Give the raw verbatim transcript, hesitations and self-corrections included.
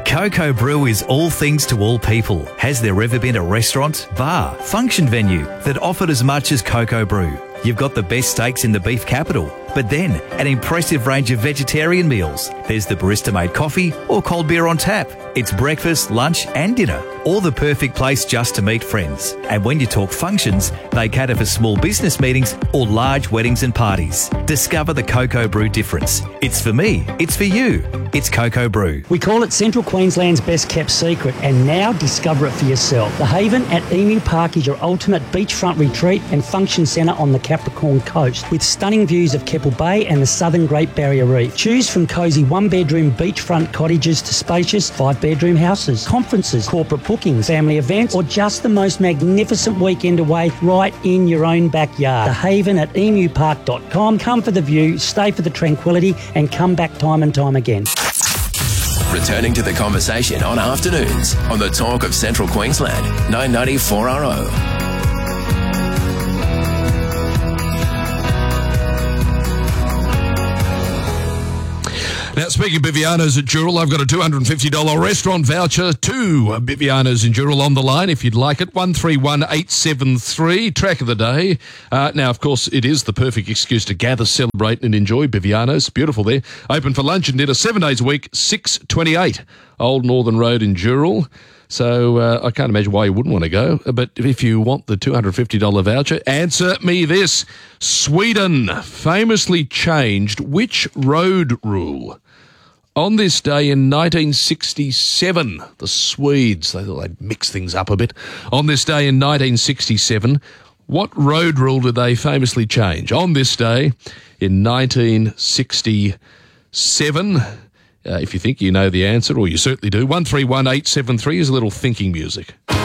Coco Brew is all things to all people. Has there ever been a restaurant, bar, function venue that offered as much as Coco Brew? You've got the best steaks in the beef capital, but then an impressive range of vegetarian meals. There's the barista-made coffee or cold beer on tap. It's breakfast, lunch and dinner. All the perfect place just to meet friends. And when you talk functions, they cater for small business meetings or large weddings and parties. Discover the Coco Brew difference. It's for me. It's for you. It's Coco Brew. We call it Central Queensland's best kept secret, and now discover it for yourself. The Haven at Emu Park is your ultimate beachfront retreat and function centre on the Capricorn Coast, with stunning views of Keppel Bay and the southern Great Barrier Reef. Choose from cosy one-bedroom beachfront cottages to spacious five-bedroom houses, conferences, corporate bookings, family events, or just the most magnificent weekend away right in your own backyard. The Haven at emu park dot com. Come for the view, stay for the tranquility, and come back time and time again. Returning to the conversation on afternoons on the Talk of Central Queensland, nine ninety-four R O. Now, speaking of Biviano's at Dural, I've got a two hundred fifty dollars restaurant voucher to Biviano's in Dural on the line if you'd like it. one three one eight seven three, track of the day. Uh, now, of course, it is the perfect excuse to gather, celebrate and enjoy Biviano's. Beautiful there. Open for lunch and dinner seven days a week, six twenty-eight Old Northern Road in Dural. So uh, I can't imagine why you wouldn't want to go. But if you want the two hundred fifty dollars voucher, answer me this. Sweden famously changed which road rule? On this day in nineteen sixty-seven, the Swedes, they thought they'd mix things up a bit. On this day in nineteen sixty-seven, what road rule did they famously change? On this day in nineteen sixty-seven, uh, if you think you know the answer, or you certainly do, one three one eight seven three is a little thinking music.